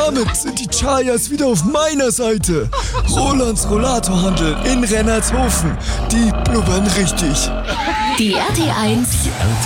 damit sind die Chayas wieder auf meiner Seite. Rolands Rollatorhandel in Rennertshofen. Die blubbern richtig. Die RT1